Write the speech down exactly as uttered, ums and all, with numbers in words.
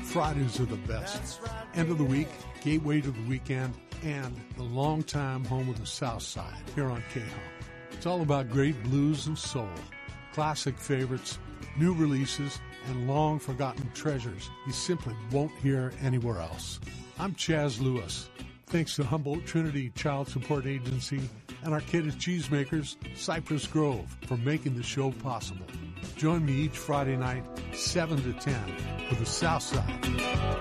Fridays are the best. End of the week, gateway to the weekend, and the longtime home of the South Side here on K H O M. It's all about great blues and soul, classic favorites, new releases, and long-forgotten treasures you simply won't hear anywhere else. I'm Chaz Lewis. Thanks to Humboldt Trinity Child Support Agency and our kid cheesemakers, Cypress Grove, for making the show possible. Join me each Friday night, seven to ten, for the South Side.